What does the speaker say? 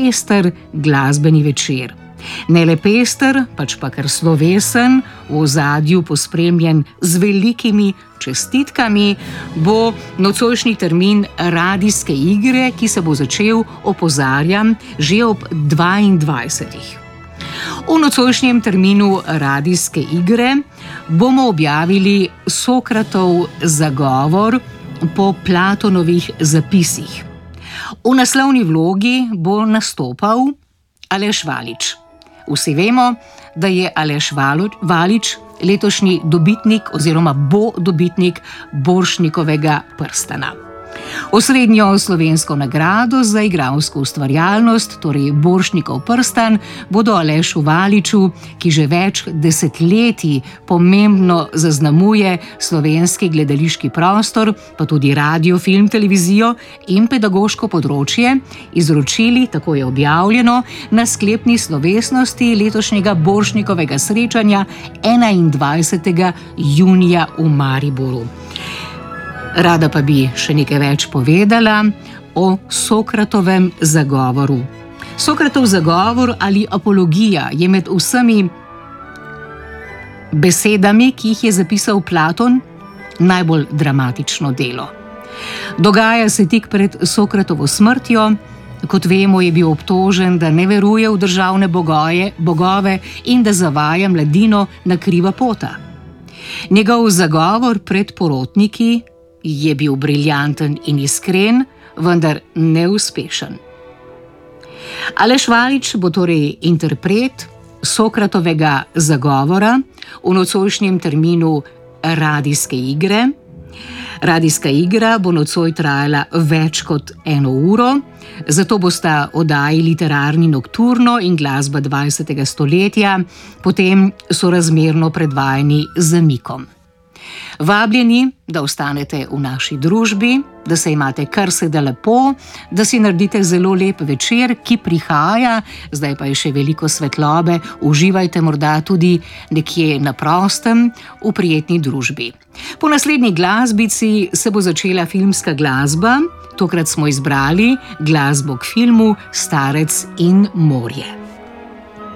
pester glasbeni večer. Ne le pester, pač pa kar slovesen, v ozadju pospremljen z velikimi čestitkami, bo nocojšnji termin radijske igre, ki se bo začel, opozarjam, že ob 22. V nocojšnjem terminu radijske igre bomo objavili Sokratov zagovor po Platonovih zapisih. V naslovni vlogi bo nastopal Aleš Valič. Vsi vemo, da je Aleš Valič letošnji dobitnik oziroma bo dobitnik Borštnikovega prstana. Osrednjo slovensko nagrado za igralsko ustvarjalnost, torej Borštnikov prstan, bodo Alešu Valiču, ki že več desetletij pomembno zaznamuje slovenski gledališki prostor, pa tudi radio, film, televizijo in pedagoško področje, izročili, tako je objavljeno, na sklepni slovesnosti letošnjega Borštnikovega srečanja 21. junija v Mariboru. Rada pa bi še nekaj več povedala o Sokratovem zagovoru. Sokratov zagovor ali apologija je med vsemi besedami, ki jih je zapisal Platon, najbolj dramatično delo. Dogaja se tik pred Sokratovo smrtjo. Kot vemo, je bil obtožen, da ne veruje v državne bogove in da zavaja mladino na kriva pota. Njegov zagovor pred porotniki je bil briljanten in iskren, vendar neuspešen. Aleš Valič bo torej interpret Sokratovega zagovora v nocojšnjem terminu radijske igre. Radijska igra bo nocoj trajala več kot 1 uro, zato bosta oddaji Literarni nokturno in Glasba 20. stoletja potem sorazmerno predvajani z zamikom. Vabljeni, da ostanete v naši družbi, da se imate kar se da lepo, da si naredite zelo lep večer, ki prihaja, zdaj pa je še veliko svetlobe, uživajte morda tudi nekje na prostem, v prijetni družbi. Po naslednji glasbici se bo začela filmska glasba, tokrat smo izbrali glasbo k filmu Starec in morje.